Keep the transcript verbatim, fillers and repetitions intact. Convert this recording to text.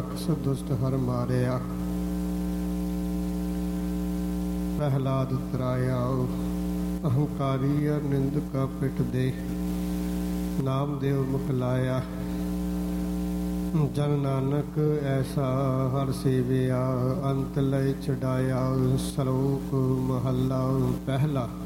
ਰਾਖਸ ਦੁਸ਼ਟ ਹਰ ਮਾਰਿਆ। ਪ੍ਰਹਿਲਾਦ ਉਤਰਾਇਆ ਅਹੰਕਾਰੀ ਅਰ ਨਿੰਦਕਾ ਪਿੱਠ ਦੇ। ਨਾਮਦੇਵ ਮੁਖ ਲਾਇਆ ਜਨ ਨਾਨਕ ਐਸਾ ਹਰ ਸੇਵਿਆ। ਅੰਤ ਲੈ ਛਡਾਇਆ। ਸ਼ਲੋਕ ਮਹੱਲਾ ਪਹਿਲਾ।